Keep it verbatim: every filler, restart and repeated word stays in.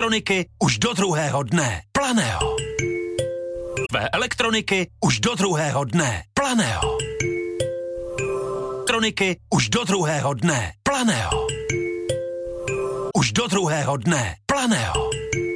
elektroniky už do druhého dne. Planeo. Tvé elektroniky už do druhého dne. Planeo. Elektroniky už do druhého dne. Planeo. Už do druhého dne. Planeo.